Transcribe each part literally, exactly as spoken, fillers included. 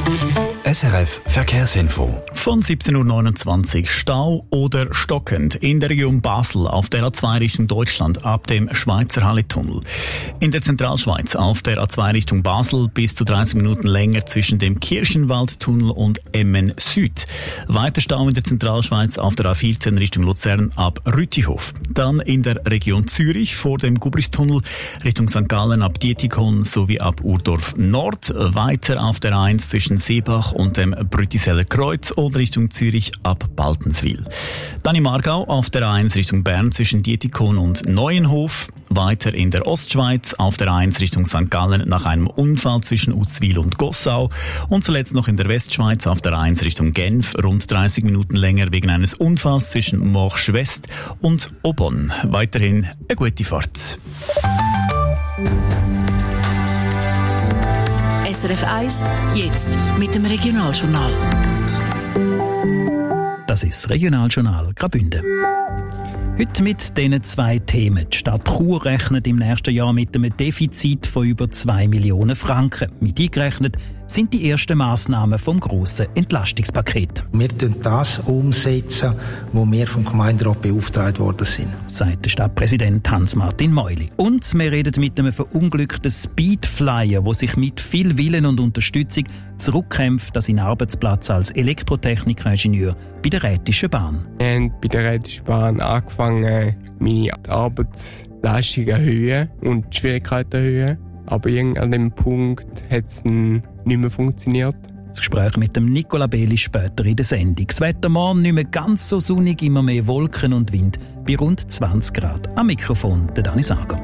S R F Verkehrsinfo. Von siebzehn Uhr neunundzwanzig Stau oder stockend in der Region Basel auf der A zwei Richtung Deutschland ab dem Schweizer Halletunnel. In der Zentralschweiz auf der A zwei Richtung Basel bis zu dreißig Minuten länger zwischen dem Kirchenwaldtunnel und Emmen Süd. Weiter Stau in der Zentralschweiz auf der A vierzehn Richtung Luzern ab Rütihof. Dann in der Region Zürich vor dem Gubristunnel Richtung Sankt Gallen ab Dietikon sowie ab Urdorf Nord. Weiter auf der A eins zwischen Seebach und dem Brütiseller Kreuz oder Richtung Zürich ab Baltenswil. Dann im Aargau auf der A eins Richtung Bern zwischen Dietikon und Neuenhof. Weiter in der Ostschweiz auf der A eins Richtung Sankt Gallen nach einem Unfall zwischen Uzwil und Gossau. Und zuletzt noch in der Westschweiz auf der A eins Richtung Genf rund dreißig Minuten länger wegen eines Unfalls zwischen Morsch West und Aubonne. Weiterhin eine gute Fahrt. S R F eins, jetzt mit dem Regionaljournal. Das ist das Regionaljournal Graubünden. Heute mit diesen zwei Themen. Die Stadt Chur rechnet im nächsten Jahr mit einem Defizit von über zwei Millionen Franken. Mit eingerechnet sind die ersten Massnahmen vom grossen Entlastungspaket. Wir setzen das umsetzen, wo wir vom Gemeinderat beauftragt worden sind, sagt der Stadtpräsident Hans-Martin Meuli. Und wir reden mit einem verunglückten Speedflyer, der sich mit viel Willen und Unterstützung zurückkämpft an seinen Arbeitsplatz als Elektrotechnikingenieur bei der Rätischen Bahn. Wir haben bei der Rätischen Bahn angefangen, meine Arbeitsleistung erhöhen und die Schwierigkeit erhöhen. Aber an dem Punkt hat es nicht mehr funktioniert. Das Gespräch mit dem Nicola Beli später in der Sendung. Das Wetter morgen nicht mehr ganz so sonnig, immer mehr Wolken und Wind bei rund zwanzig Grad. Am Mikrofon der Dani Sager.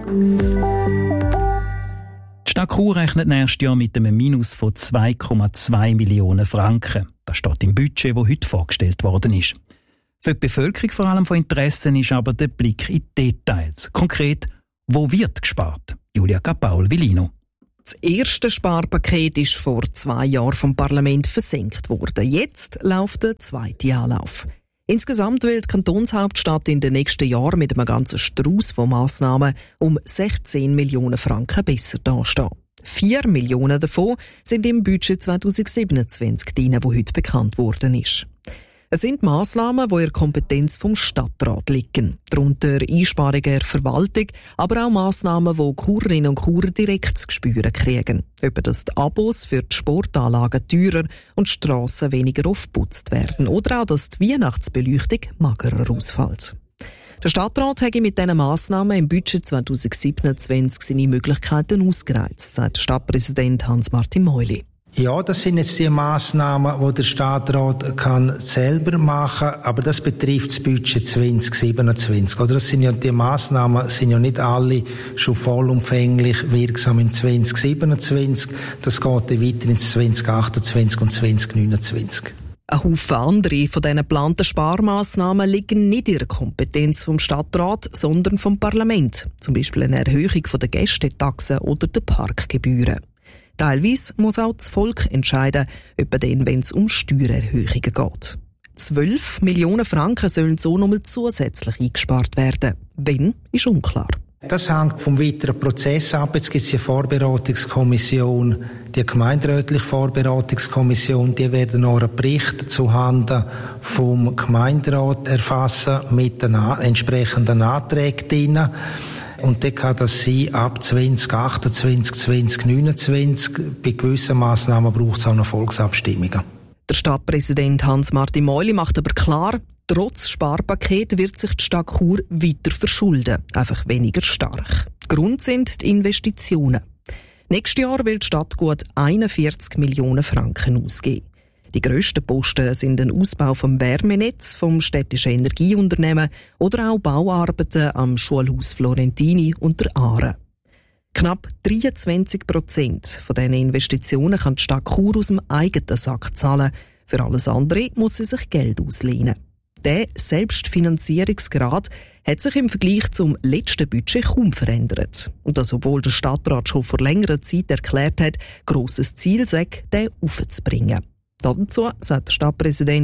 Die Stadt Chur rechnet nächstes Jahr mit einem Minus von zwei Komma zwei Millionen Franken. Das steht im Budget, das heute vorgestellt worden ist. Für die Bevölkerung vor allem von Interesse ist aber der Blick in die Details. Konkret, wo wird gespart? Julia Capaul-Villino. Das erste Sparpaket ist vor zwei Jahren vom Parlament versenkt worden. Jetzt läuft der zweite Anlauf. Insgesamt will die Kantonshauptstadt in den nächsten Jahren mit einem ganzen Strauß von Massnahmen um sechzehn Millionen Franken besser dastehen. Vier Millionen davon sind im Budget zwanzig siebenundzwanzig drin, wo heute bekannt worden ist. Es sind Massnahmen, die in der Kompetenz vom Stadtrat liegen. Darunter Einsparungen der Verwaltung, aber auch Massnahmen, die Churerinnen und Churer direkt zu spüren kriegen. Etwa, dass die Abos für die Sportanlagen teurer und die Strassen weniger oft geputzt werden. Oder auch, dass die Weihnachtsbeleuchtung magerer ausfällt. Der Stadtrat hat mit diesen Massnahmen im Budget zwanzig siebenundzwanzig seine Möglichkeiten ausgereizt, sagt der Stadtpräsident Hans-Martin Meuli. Ja, das sind jetzt die Massnahmen, die der Stadtrat kann selber machen kann, aber das betrifft das Budget zwanzig siebenundzwanzig. Oder das sind ja die Massnahmen, sind ja nicht alle schon vollumfänglich wirksam im zwanzig siebenundzwanzig. Das geht dann weiter ins zwanzig achtundzwanzig und zwanzig neunundzwanzig. Ein Haufen andere von diesen geplanten Sparmaßnahmen liegen nicht in der Kompetenz vom Stadtrat, sondern vom Parlament. Zum Beispiel eine Erhöhung der Gästetaxen oder der Parkgebühren. Teilweise muss auch das Volk entscheiden, etwa dann, wenn es um Steuererhöhungen geht. zwölf Millionen Franken sollen so nochmal zusätzlich eingespart werden. Wenn, ist unklar. Das hängt vom weiteren Prozess ab. Jetzt gibt es die Vorberatungskommission, die gemeinderätliche Vorberatungskommission, die werden noch einen Bericht zuhanden vom Gemeinderat erfassen mit den entsprechenden Anträgen drin. Und dann kann das sein, ab zwanzig achtundzwanzig, zwanzig neunundzwanzig. Bei gewissen Massnahmen braucht es auch noch Volksabstimmungen. Der Stadtpräsident Hans-Martin Meuli macht aber klar, trotz Sparpaket wird sich die Stadt Chur weiter verschulden, einfach weniger stark. Grund sind die Investitionen. Nächstes Jahr will die Stadt gut einundvierzig Millionen Franken ausgeben. Die grössten Posten sind ein Ausbau vom Wärmenetz, vom städtischen Energieunternehmen oder auch Bauarbeiten am Schulhaus Florentini und der Aare. Knapp dreiundzwanzig Prozent von diesen Investitionen kann die Stadt Chur aus dem eigenen Sack zahlen. Für alles andere muss sie sich Geld auslehnen. Der Selbstfinanzierungsgrad hat sich im Vergleich zum letzten Budget kaum verändert. Und das, obwohl der Stadtrat schon vor längerer Zeit erklärt hat, grosses Ziel sei, den aufzubringen. Dazu sagt der Stadtpräsident: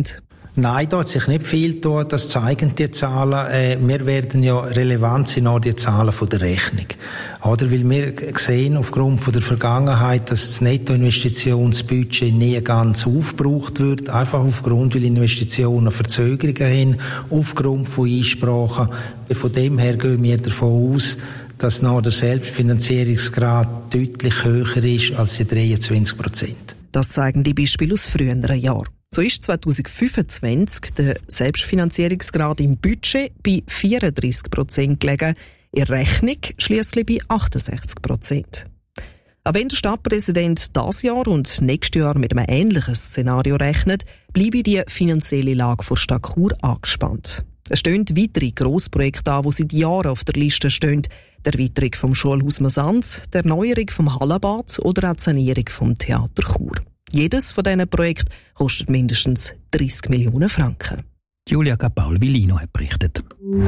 Nein, da hat sich nicht viel getan, das zeigen die Zahlen. Äh, wir werden ja relevant sind auch die Zahlen von der Rechnung. Oder weil wir sehen aufgrund von der Vergangenheit, dass das Nettoinvestitionsbudget nie ganz aufgebraucht wird, einfach aufgrund, weil Investitionen Verzögerungen haben, aufgrund von Einsprachen. Von dem her gehen wir davon aus, dass noch der Selbstfinanzierungsgrad deutlich höher ist als die dreiundzwanzig Prozent. Das zeigen die Beispiele aus früheren Jahren. So ist zwanzig fünfundzwanzig der Selbstfinanzierungsgrad im Budget bei vierunddreissig Prozent gelegen, in Rechnung schliesslich bei achtundsechzig Prozent. Auch wenn der Stadtpräsident dieses Jahr und nächstes Jahr mit einem ähnlichen Szenario rechnet, bleibe die finanzielle Lage der Stadt Chur angespannt. Es stehen weitere Grossprojekte an, die seit Jahren auf der Liste stehen. Die Erweiterung vom Schulhaus Masans, die Erneuerung vom Hallenbad oder auch die Sanierung vom Theater Chur. Jedes von diesen Projekten kostet mindestens dreissig Millionen Franken. Julia Capaul-Villino hat berichtet.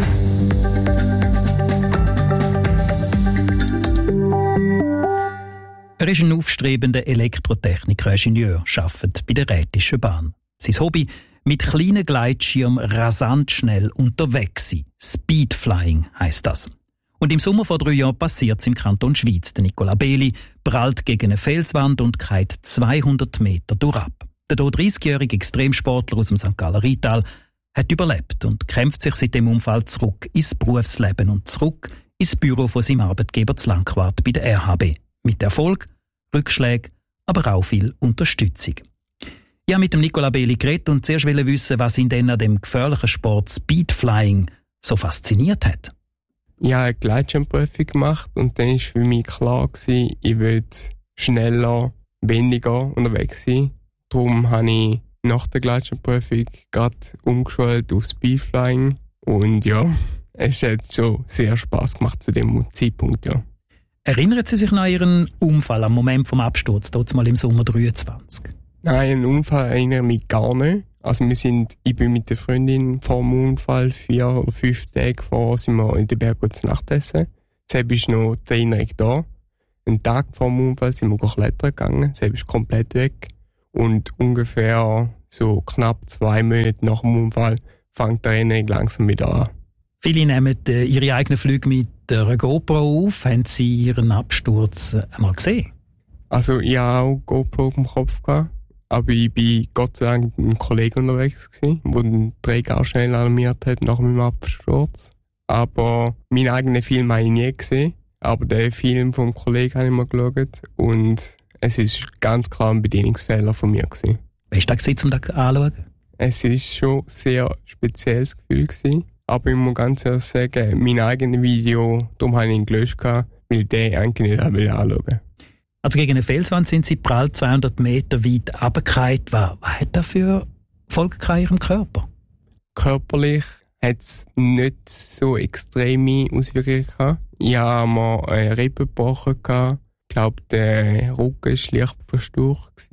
Er ist ein aufstrebender Elektrotechniker-Ingenieur, arbeitet bei der Rhätischen Bahn. Sein Hobby: mit kleinen Gleitschirmen rasant schnell unterwegs sein. Speedflying heisst das. Und im Sommer vor drei Jahren passiert es im Kanton Schwyz. Der Nicola Beli prallt gegen eine Felswand und geht zweihundert Meter durchab. Der hier dreißigjährige Extremsportler aus dem Sankt Galler Rheintal hat überlebt und kämpft sich seit dem Unfall zurück ins Berufsleben und zurück ins Büro von seinem Arbeitgeber zu Langquart bei der R H B. Mit Erfolg, Rückschlägen, aber auch viel Unterstützung. Ich habe mit dem Nicola Beli geredet und zuerst wollte wissen, was ihn denn an dem gefährlichen Sport Speedflying so fasziniert hat. Ich habe eine Gleitschirmprüfung gemacht und dann war für mich klar, gewesen, ich will schneller, weniger unterwegs sein. Darum habe ich nach der Gleitschirmprüfung gerade umgeschult auf Speedflying. Und ja, es hat schon sehr Spass gemacht zu dem Zeitpunkt, ja. Erinnern Sie sich noch an Ihren Unfall am Moment vom Absturz, dort mal im Sommer dreiundzwanzig? Nein, einen Unfall erinnere ich mich gar nicht. Also wir sind, ich bin mit der Freundin vor dem Unfall vier oder fünf Tage vor, sind wir in den Bergen zu Nacht essen. Deshalb ist noch die Erinnerung da. Einen Tag vor dem Unfall sind wir klettern gegangen. Deshalb ist komplett weg. Und ungefähr so knapp zwei Monate nach dem Unfall fängt die Erinnerung langsam wieder an. Viele nehmen äh, ihre eigenen Flüge mit der GoPro auf. Haben Sie Ihren Absturz äh, einmal gesehen? Also ich hatte auch GoPro im Kopf gehabt. Aber ich war Gott sei Dank mit einem Kollegen unterwegs gewesen, der den Träger auch schnell alarmiert hat nach meinem Absturz. Aber meinen eigenen Film habe ich nie gesehen. Aber den Film vom Kollegen habe ich mal geschaut. Und es war ganz klar ein Bedienungsfehler von mir gewesen. Wie war das zum Anschauen? Es war schon ein sehr spezielles Gefühl gewesen. Aber ich muss ganz ehrlich sagen, mein eigenes Video, darum habe ich ihn gelöscht, weil der eigentlich nicht anschauen wollte. Also gegen eine Felswand sind Sie prall zweihundert Meter weit runtergefallen. Was, was hat das für Folgen in Ihrem Körper? Körperlich hat es nicht so extreme Auswirkungen gehabt. Ich habe mir eine Rippe gebrochen. Ich glaube, der Rücken war leicht verstaucht.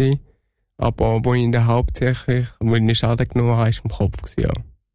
Aber wo ich hauptsächlich wo ich den Schaden genommen habe, war im Kopf. Ja.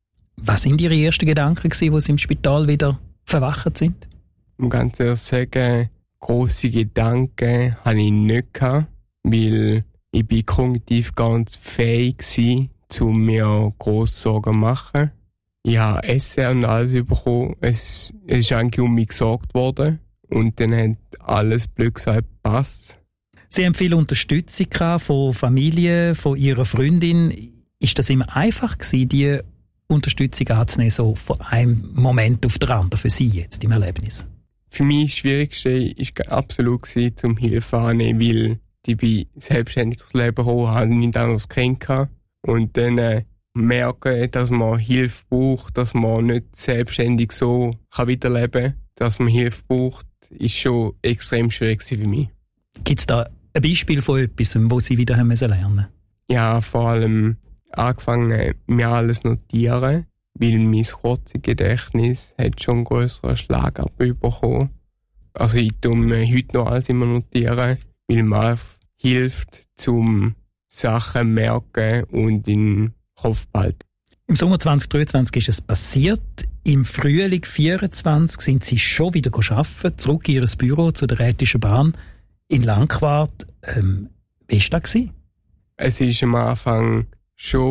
Was waren Ihre ersten Gedanken, als Sie im Spital wieder verwacht sind? Ich muss ganz ehrlich sagen, grosse Gedanken hatte ich nicht gehabt, weil ich bin kognitiv ganz fähig war, um mir grosse Sorgen zu machen. Ich habe Essen und alles bekommen. Es, es ist eigentlich um mich gesorgt worden. Und dann hat alles blöd gesagt gepasst. Sie haben viel Unterstützung von Familie, von Ihrer Freundin. Ist das immer einfach gewesen, die Unterstützung anzunehmen, so von einem Moment auf den anderen für Sie jetzt im Erlebnis? Für mich das Schwierigste war absolut, zum Hilfe anzunehmen, weil ich bin selbstständig durchs Leben gekommen, habe nicht anderes Kind gehabt. Und dann äh, merken, dass man Hilfe braucht, dass man nicht selbstständig so kann weiterleben kann, dass man Hilfe braucht, ist schon extrem schwierig für mich. Gibt es da ein Beispiel von etwas, wo Sie wieder haben müssen lernen? Ja, vor allem angefangen, mir alles notieren. Weil mein kurzes Gedächtnis hat schon einen grösseren Schlag abbekommen. Also ich tue mir heute noch alles immer notieren, weil mir hilft, zum Sachen merken und in den Kopf behalten. Im Sommer zwanzig dreiundzwanzig ist es passiert. Im Frühling vierundzwanzig sind Sie schon wieder arbeiten, zurück in Ihr Büro zu der Rhätischen Bahn in Langquart. Ähm, wie war das? Es war am Anfang schon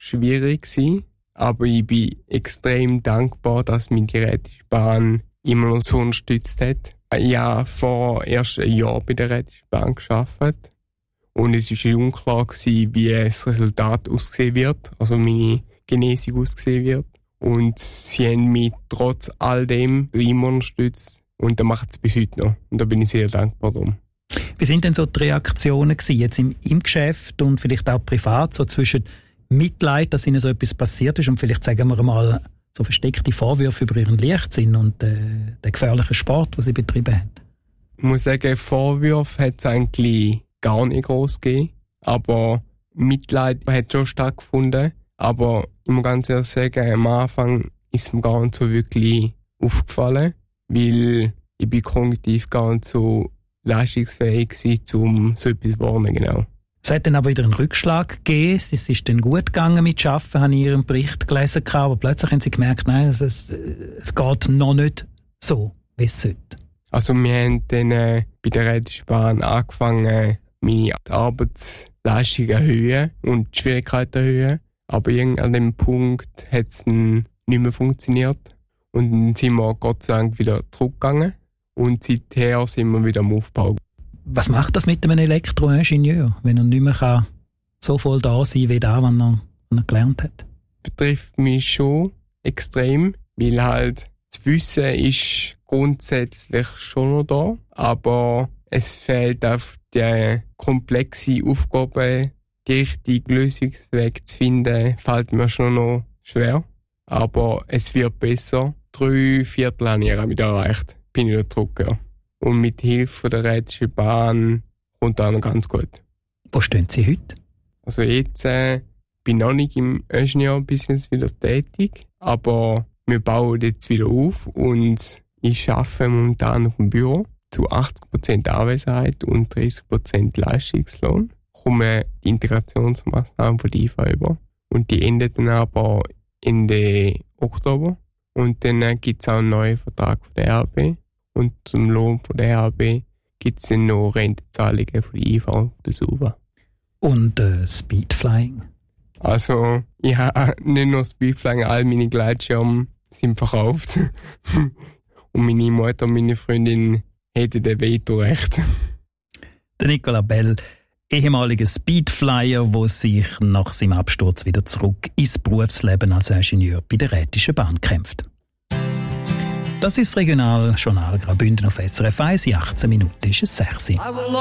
schwierig gewesen, aber ich bin extrem dankbar, dass mich die Rätische Bahn immer noch so unterstützt hat. Ich habe vor erst ein Jahr bei der Rätischen Bahn gearbeitet und es war unklar gewesen, wie das Resultat aussehen wird, also meine Genesung aussehen wird. Und sie haben mich trotz all dem immer unterstützt und das macht es bis heute noch. Und da bin ich sehr dankbar drum. Wie sind denn so die Reaktionen gewesen, jetzt im, im Geschäft und vielleicht auch privat, so zwischen Mitleid, dass ihnen so etwas passiert ist und vielleicht, sagen wir mal, so versteckte Vorwürfe über ihren Leichtsinn und äh, den gefährlichen Sport, den sie betrieben haben? Ich muss sagen, Vorwürfe hat es eigentlich gar nicht groß gegeben, aber Mitleid hat schon stattgefunden. Aber ich muss ganz ehrlich sagen, am Anfang ist mir gar nicht so wirklich aufgefallen, weil ich bin kognitiv gar nicht so leistungsfähig war, um so etwas zu warnen, genau. Es hat dann aber wieder einen Rückschlag gegeben. Es ist dann gut gegangen mit Arbeiten, habe ich in Ihrem Bericht gelesen. Aber plötzlich haben Sie gemerkt, nein, es, es geht noch nicht so, wie es sollte. Also wir haben dann äh, bei der Rätischen Bahn angefangen, meine Arbeitsleistung erhöhen und die Schwierigkeit erhöhen. Aber irgendwann an dem Punkt hat es nicht mehr funktioniert. Und dann sind wir Gott sei Dank wieder zurückgegangen. Und seither sind wir wieder am Aufbau. Was macht das mit einem Elektroingenieur, wenn er nicht mehr kann, so voll da sein kann, wie da, was er, was er gelernt hat? Betrifft mich schon extrem, weil halt das Wissen ist grundsätzlich schon noch da, aber es fehlt auf die komplexe Aufgabe, die richtige Lösungsweg zu finden, fällt mir schon noch schwer. Aber es wird besser. Drei Viertel habe ich wieder erreicht. Bin ich wieder zurück, ja. Und mit Hilfe der Rätischen Bahn kommt auch noch ganz gut. Wo stehen Sie heute? Also jetzt äh, bin ich noch nicht im Ingenieurbusiness wieder tätig, aber wir bauen jetzt wieder auf und ich arbeite momentan auf dem Büro zu achtzig Prozent Anwesenheit und dreißig Prozent Leistungslohn. Komme die Integrationsmaßnahmen von der I V A über und die endet dann aber Ende Oktober und dann äh, gibt es auch einen neuen Vertrag von der R H B. Und zum Lohn von der R H B gibt es dann noch Rentenzahlungen von der I V A und der S U V A. Und äh, Speedflying? Also, ich habe nicht nur Speedflying, all meine Gleitschirme sind verkauft. Und meine Mutter und meine Freundin hätten den Vetorecht. Der Nicolas Bell, ehemaliger Speedflyer, der sich nach seinem Absturz wieder zurück ins Berufsleben als Ingenieur bei der Rätischen Bahn kämpft. Das ist das Regionaljournal Graubünden auf S R F eins. In achtzehn Minuten ist es sechs Uhr.